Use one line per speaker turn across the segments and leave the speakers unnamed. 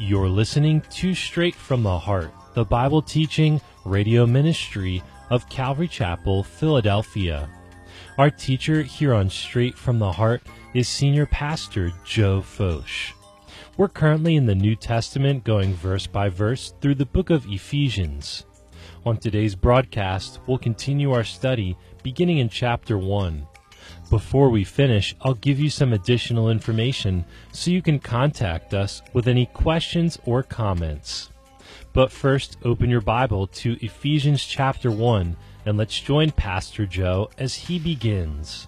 You're listening to Straight from the Heart, the Bible teaching radio ministry of Calvary Chapel, Philadelphia. Our teacher here on Straight from the Heart is Senior Pastor Joe Focht. We're currently in the New Testament, going verse by verse through the book of Ephesians. On today's broadcast, we'll continue our study beginning in chapter 1. Before we finish, I'll give you some additional information so you can contact us with any questions or comments. But first, open your Bible to Ephesians chapter 1, and let's join Pastor Joe as he begins.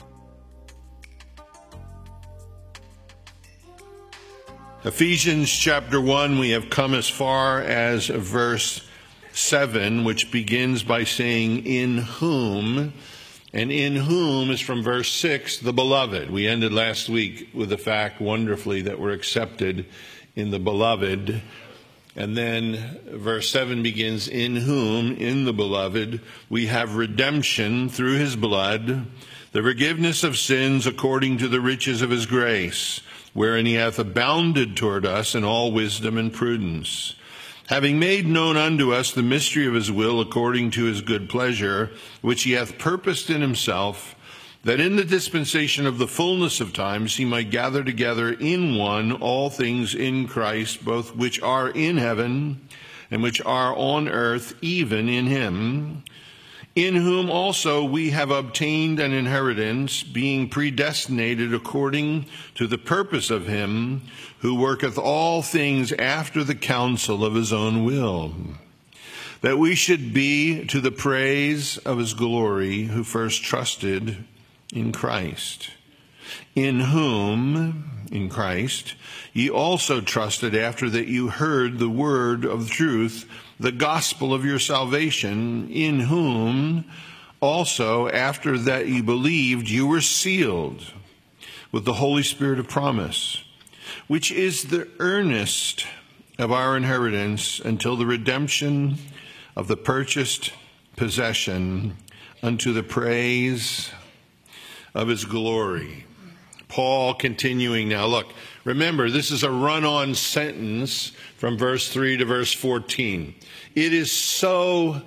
Ephesians chapter 1, we have come as far as verse 7, which begins by saying, "In whom," and "in whom" is from verse 6, "the beloved." We ended last week with the fact, wonderfully, that we're accepted in the beloved. And then verse 7 begins, "In whom," in the beloved, "we have redemption through his blood, the forgiveness of sins according to the riches of his grace, wherein he hath abounded toward us in all wisdom and prudence, having made known unto us the mystery of his will according to his good pleasure, which he hath purposed in himself, that in the dispensation of the fullness of times he might gather together in one all things in Christ, both which are in heaven and which are on earth, even in him, in whom also we have obtained an inheritance, being predestinated according to the purpose of him who worketh all things after the counsel of his own will, that we should be to the praise of his glory, who first trusted in Christ, in whom," in Christ, "ye also trusted after that you heard the word of truth, the gospel of your salvation, in whom also after that ye believed you were sealed with the Holy Spirit of promise, which is the earnest of our inheritance until the redemption of the purchased possession, unto the praise of his glory." Paul continuing now. Look, remember, this is a run-on sentence from verse 3 to verse 14. It is so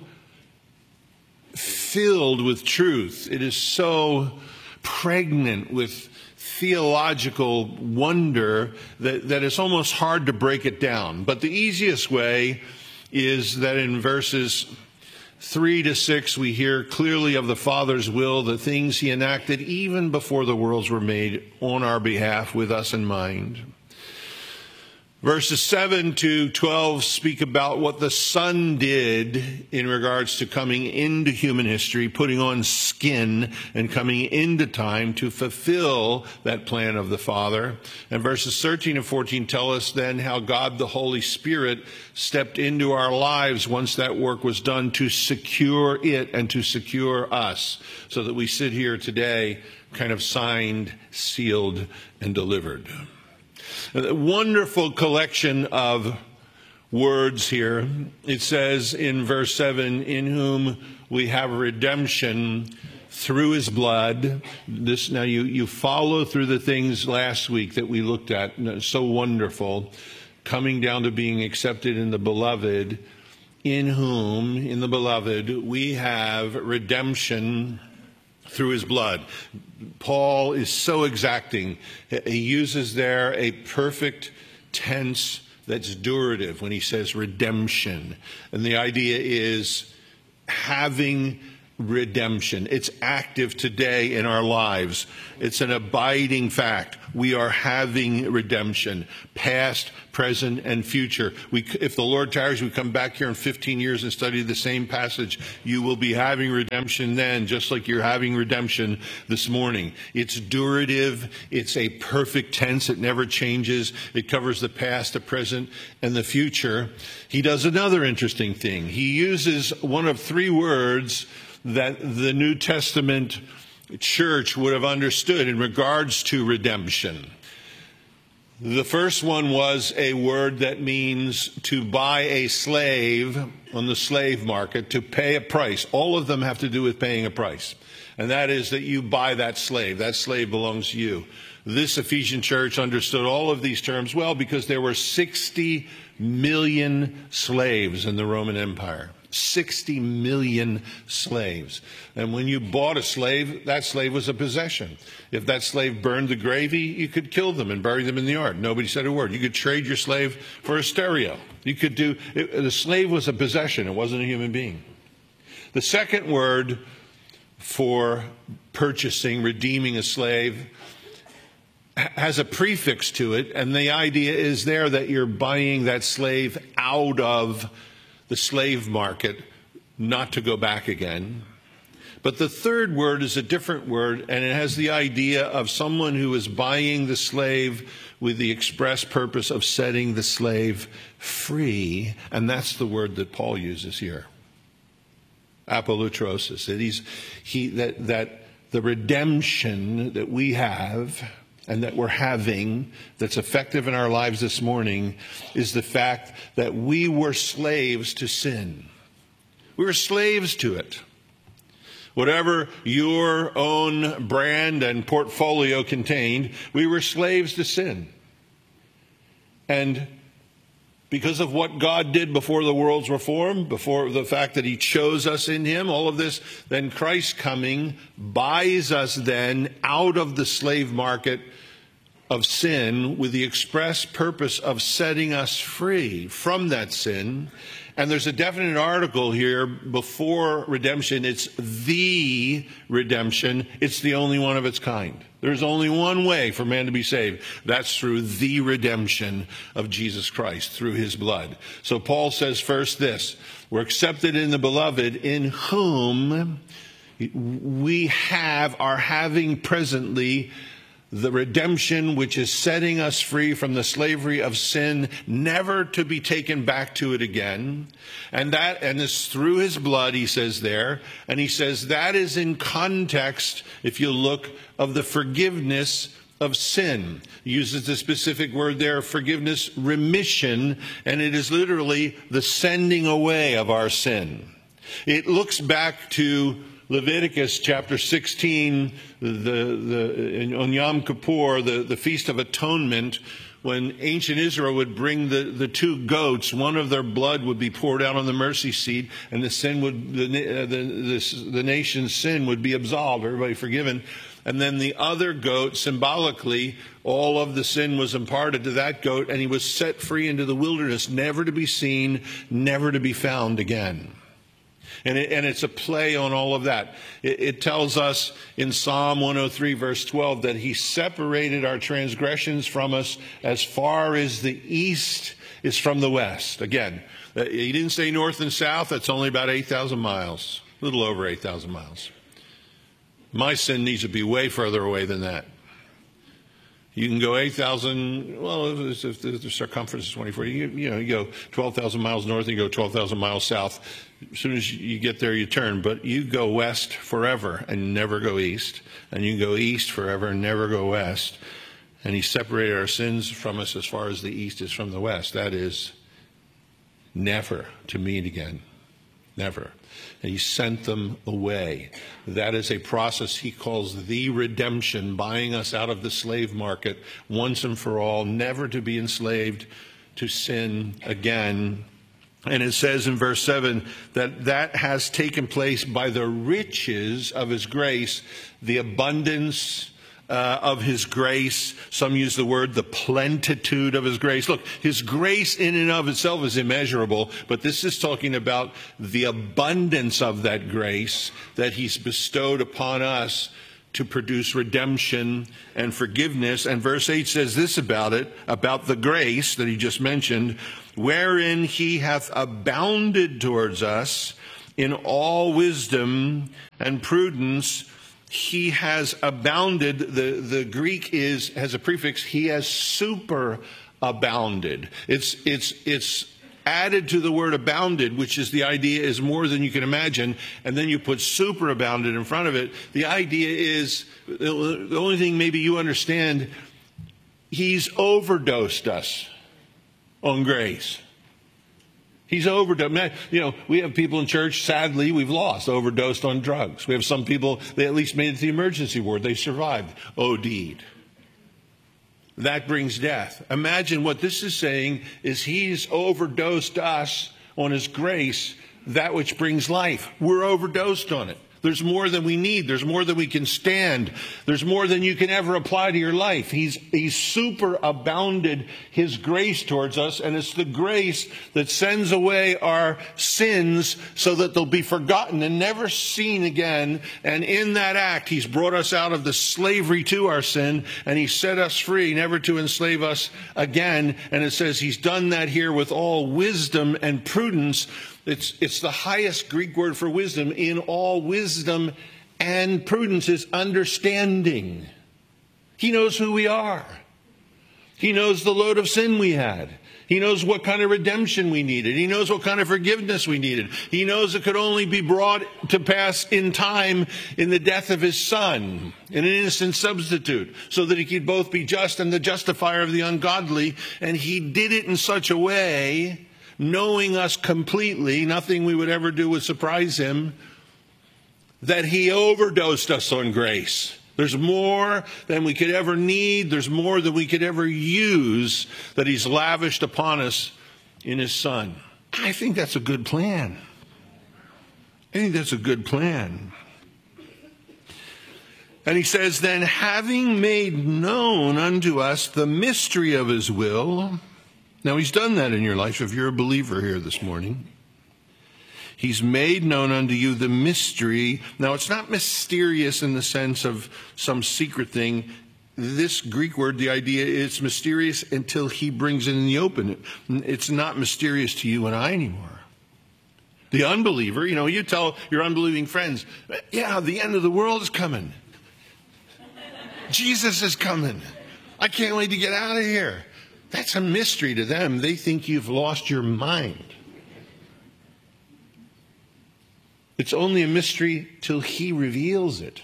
filled with truth. It is so pregnant with theological wonder that it's almost hard to break it down. But the easiest way is that in verses 3 to 6, we hear clearly of the Father's will, the things he enacted even before the worlds were made on our behalf with us in mind. Verses 7 to 12 speak about what the Son did in regards to coming into human history, putting on skin and coming into time to fulfill that plan of the Father. And verses 13 and 14 tell us then how God the Holy Spirit stepped into our lives once that work was done to secure it and to secure us, so that we sit here today kind of signed, sealed, and delivered. A wonderful collection of words here. It says in verse 7, "In whom we have redemption through his blood." This, now you follow through the things last week that we looked at. So wonderful. Coming down to being accepted in the beloved. In whom, in the beloved, we have redemption through his blood. Paul is so exacting. He uses there a perfect tense that's durative when he says redemption. And the idea is having redemption. It's active today in our lives. It's an abiding fact. We are having redemption, past, present, and future. If the Lord tarries, we come back here in 15 years and study the same passage. You will be having redemption then, just like you're having redemption this morning. It's durative. It's a perfect tense. It never changes. It covers the past, the present, and the future. He does another interesting thing. He uses one of three words that the New Testament church would have understood in regards to redemption. The first one was a word that means to buy a slave on the slave market, to pay a price. All of them have to do with paying a price. And that is that you buy that slave. That slave belongs to you. This Ephesian church understood all of these terms well because there were 60 million slaves in the Roman Empire. 60 million slaves. And when you bought a slave, that slave was a possession. If that slave burned the gravy, you could kill them and bury them in the yard. Nobody said a word. You could trade your slave for a stereo. You could do it. The slave was a possession. It wasn't a human being. The second word for purchasing, redeeming a slave has a prefix to it, and the idea is there that you're buying that slave out of the slave market, not to go back again. But the third word is a different word, and it has the idea of someone who is buying the slave with the express purpose of setting the slave free, and that's the word that Paul uses here. Apolutrosis. That the redemption that we have and that we're having, that's effective in our lives this morning, is the fact that we were slaves to sin. We were slaves to it. Whatever your own brand and portfolio contained, we were slaves to sin. And because of what God did before the worlds were formed, before the fact that he chose us in him, all of this, then Christ coming buys us then out of the slave market of sin with the express purpose of setting us free from that sin. And there's a definite article here before redemption. It's the redemption. It's the only one of its kind. There's only one way for man to be saved. That's through the redemption of Jesus Christ, through his blood. So Paul says first this: we're accepted in the beloved, in whom we are having presently the redemption which is setting us free from the slavery of sin, never to be taken back to it again. And it's through his blood, he says there. And he says that is in context, if you look, of the forgiveness of sin. He uses the specific word there, forgiveness, remission, and it is literally the sending away of our sin. It looks back to Leviticus chapter 16, on Yom Kippur, the Feast of Atonement, when ancient Israel would bring the two goats, one of their blood would be poured out on the mercy seat, and the nation's sin would be absolved, everybody forgiven. And then the other goat, symbolically, all of the sin was imparted to that goat, and he was set free into the wilderness, never to be seen, never to be found again. And it's a play on all of that. It tells us in Psalm 103, verse 12, that he separated our transgressions from us as far as the east is from the west. Again, he didn't say north and south. That's only about 8,000 miles, a little over 8,000 miles. My sin needs to be way further away than that. You can go 8,000, well, if the circumference is 24, you go 12,000 miles north and you go 12,000 miles south. As soon as you get there, you turn. But you go west forever and never go east. And you go east forever and never go west. And he separated our sins from us as far as the east is from the west. That is never to meet again. Never. And he sent them away. That is a process he calls the redemption, buying us out of the slave market once and for all, never to be enslaved to sin again. And it says in verse 7 that has taken place by the riches of his grace, the abundance of his grace. Some use the word the plenitude of his grace. Look, his grace in and of itself is immeasurable, but this is talking about the abundance of that grace that he's bestowed upon us to produce redemption and forgiveness. And verse 8 says this about it, about the grace that he just mentioned: wherein he hath abounded towards us in all wisdom and prudence. He has abounded. The Greek has a prefix. He has super abounded. It's added to the word abounded, which is the idea is more than you can imagine, and then you put super abounded in front of it. The idea is, the only thing maybe you understand, he's overdosed us on grace. He's overdosed. We have people in church, sadly, we've overdosed on drugs. We have some people, they at least made it to the emergency ward. They survived, OD'd. that brings death. Imagine what this is saying is he's overdosed us on his grace, that which brings life. We're overdosed on it. There's more than we need. There's more than we can stand. There's more than you can ever apply to your life. He's superabounded his grace towards us, and it's the grace that sends away our sins so that they'll be forgotten and never seen again. And in that act, he's brought us out of the slavery to our sin, and he set us free, never to enslave us again. And it says he's done that here with all wisdom and prudence. It's the highest Greek word for wisdom. In all wisdom and prudence is understanding. He knows who we are. He knows the load of sin we had. He knows what kind of redemption we needed. He knows what kind of forgiveness we needed. He knows it could only be brought to pass in time in the death of his Son, an innocent substitute, so that he could both be just and the justifier of the ungodly. And he did it in such a way, knowing us completely, nothing we would ever do would surprise him, that he overdosed us on grace. There's more than we could ever need. There's more than we could ever use that he's lavished upon us in his Son. I think that's a good plan. I think that's a good plan. And he says, then having made known unto us the mystery of his will. Now, he's done that in your life if you're a believer here this morning. He's made known unto you the mystery. Now, it's not mysterious in the sense of some secret thing. This Greek word, the idea is mysterious until he brings it in the open. It's not mysterious to you and I anymore. The unbeliever, you tell your unbelieving friends, yeah, the end of the world is coming. Jesus is coming. I can't wait to get out of here. That's a mystery to them. They think you've lost your mind. It's only a mystery till he reveals it.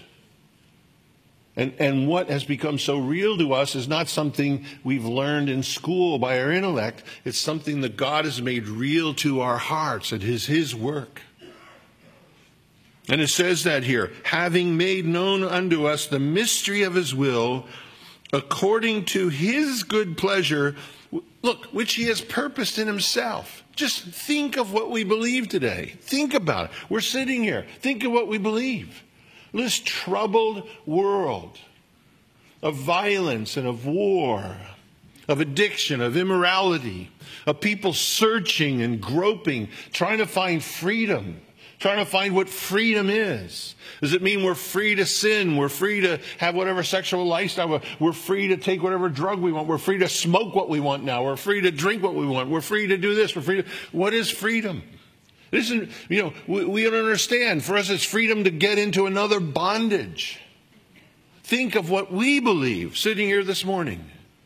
And what has become so real to us is not something we've learned in school by our intellect. It's something that God has made real to our hearts. It is his work. And it says that here, having made known unto us the mystery of his will, according to his good pleasure, look, which he has purposed in himself. Just think of what we believe today. Think about it. We're sitting here. Think of what we believe. This troubled world of violence and of war, of addiction, of immorality, of people searching and groping, trying to find freedom. Trying to find what freedom is. Does it mean we're free to sin? We're free to have whatever sexual lifestyle. We're free to take whatever drug we want. We're free to smoke what we want now. We're free to drink what we want. We're free to do this. We're free to... What is freedom? It isn't, we don't understand. For us, it's freedom to get into another bondage. Think of what we believe sitting here this morning.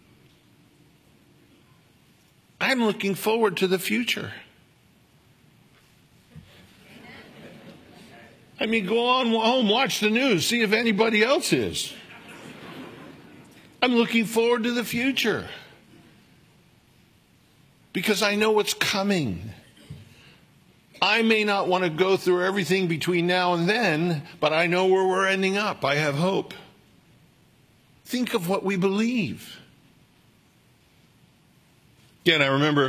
I'm looking forward to the future. I mean, go on home, watch the news, see if anybody else is. I'm looking forward to the future. Because I know what's coming. I may not want to go through everything between now and then, but I know where we're ending up. I have hope. Think of what we believe. Again, I remember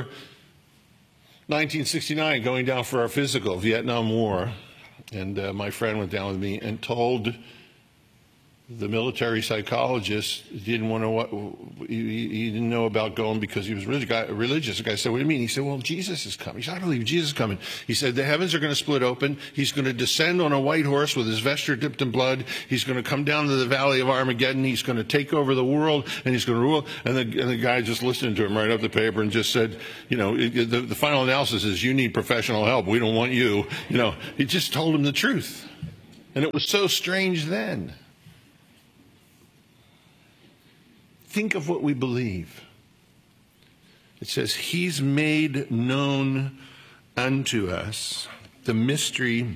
1969 going down for our physical, Vietnam War. And my friend went down with me and told the military psychologist he didn't know about going because he was religious. The guy said, what do you mean? He said, well, Jesus is coming. He said, I believe Jesus is coming. He said, the heavens are going to split open. He's going to descend on a white horse with his vesture dipped in blood. He's going to come down to the valley of Armageddon. He's going to take over the world and he's going to rule. And the guy just listened to him right up the paper and just said, the final analysis is you need professional help. We don't want you. He just told him the truth. And it was so strange then. Think of what we believe. It says, he's made known unto us the mystery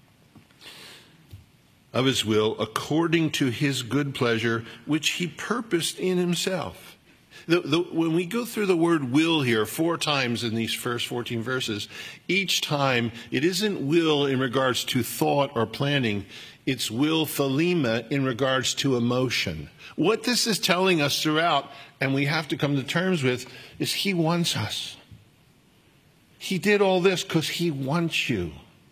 of his will according to his good pleasure, which he purposed in himself. When we go through the word will here 4 times in these first 14 verses, each time it isn't will in regards to thought or planning. It's will thelema in regards to emotion. What this is telling us throughout, and we have to come to terms with, is he wants us. He did all this because he wants you.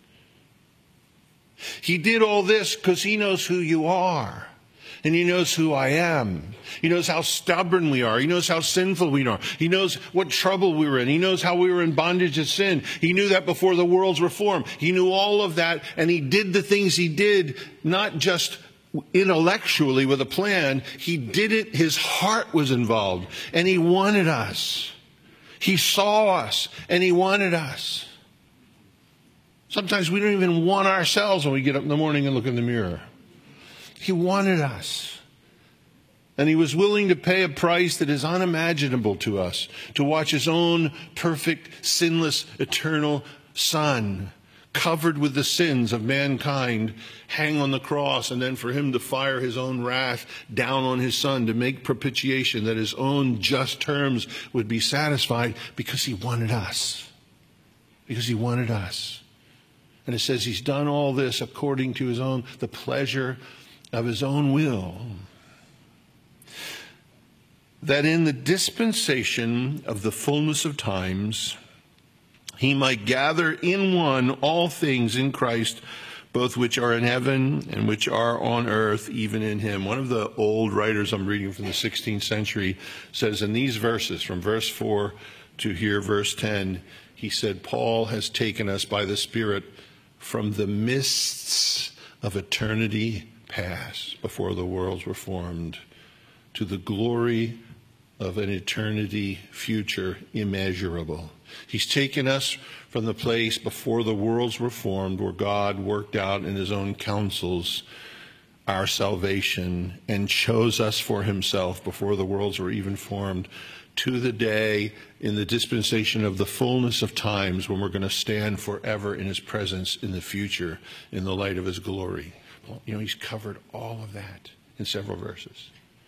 He did all this because he knows who you are. And he knows who I am. He knows how stubborn we are. He knows how sinful we are. He knows what trouble we were in. He knows how we were in bondage of sin. He knew that before the worlds were formed. He knew all of that, and he did the things he did, not just intellectually with a plan. He did it. His heart was involved, and he wanted us. He saw us, and he wanted us. Sometimes we don't even want ourselves when we get up in the morning and look in the mirror. He wanted us. And he was willing to pay a price that is unimaginable to us, to watch his own perfect, sinless, eternal Son, covered with the sins of mankind, hang on the cross, and then for him to fire his own wrath down on his Son to make propitiation that his own just terms would be satisfied, because he wanted us. Because he wanted us. And it says he's done all this according to the pleasure of his own will, that in the dispensation of the fullness of times, he might gather in one all things in Christ, both which are in heaven and which are on earth, even in him. One of the old writers I'm reading from the 16th century says in these verses, from verse 4 to here, verse 10, he said, Paul has taken us by the Spirit from the mists of eternity past, before the worlds were formed, to the glory of an eternity future immeasurable. He's taken us from the place before the worlds were formed, where God worked out in his own counsels our salvation and chose us for himself before the worlds were even formed, to the day in the dispensation of the fullness of times when we're going to stand forever in his presence in the future in the light of his glory. Well, he's covered all of that in several verses.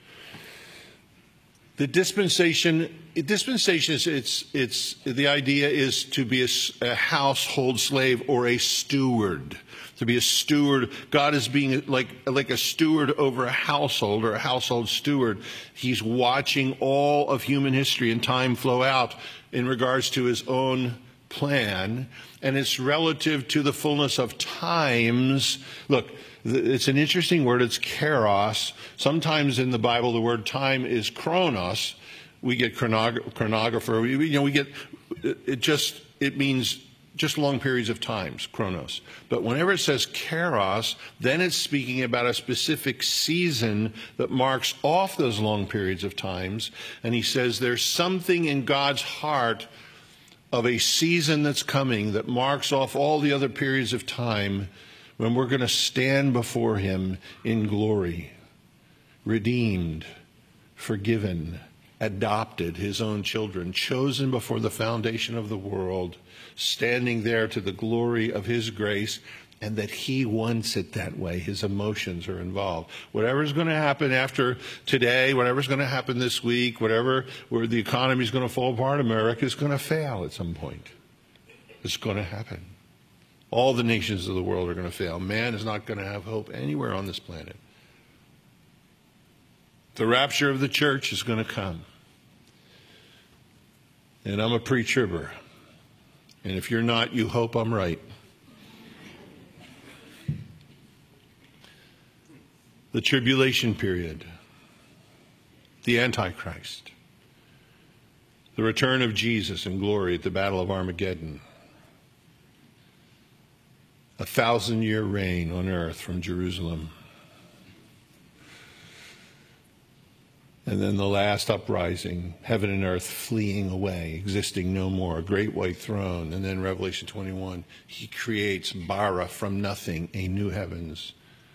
The dispensation is the idea is to be a household slave or a steward. To be a steward, God is being like a steward over a household, or a household steward. He's watching all of human history and time flow out in regards to his own plan, and it's relative to the fullness of times. Look, it's an interesting word. It's kairos. Sometimes in the Bible, the word time is chronos. We get chronographer. We get it means just long periods of times, chronos. But whenever it says kairos, then it's speaking about a specific season that marks off those long periods of times. And he says there's something in God's heart of a season that's coming that marks off all the other periods of time, when we're going to stand before him in glory, redeemed, forgiven, adopted, his own children, chosen before the foundation of the world, standing there to the glory of his grace, and that he wants it that way. His emotions are involved. Whatever's going to happen after today, whatever's going to happen this week, where the economy is going to fall apart, America is going to fail at some point. It's going to happen. All the nations of the world are going to fail. Man is not going to have hope anywhere on this planet. The rapture of the church is going to come. And I'm a pre-tribber. And if you're not, you hope I'm right. The tribulation period. The Antichrist. The return of Jesus in glory at the Battle of Armageddon. 1,000-year reign on earth from Jerusalem. And then the last uprising, heaven and earth fleeing away, existing no more, a great white throne. And then Revelation 21, he creates bara from nothing, a new heavens